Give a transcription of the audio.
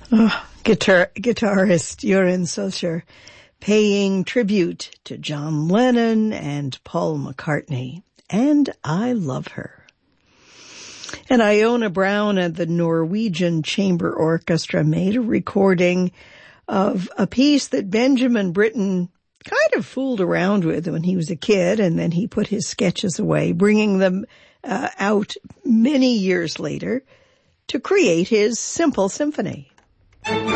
Guitarist Joran Socher paying tribute to John Lennon and Paul McCartney. And I love her. And Iona Brown and the Norwegian Chamber Orchestra made a recording of a piece that Benjamin Britten kind of fooled around with when he was a kid, and then he put his sketches away, bringing them out many years later to create his Simple Symphony.